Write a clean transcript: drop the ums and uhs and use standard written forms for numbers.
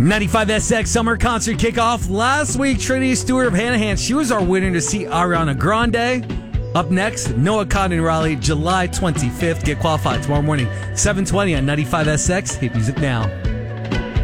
95SX Summer Concert Kickoff. Last week, Trinity Stewart of Hanahan, she was our winner to see Ariana Grande. Up next, Noah Cotton in Raleigh, July 25th. Get qualified tomorrow morning, 7:20 on 95SX. Hit music now.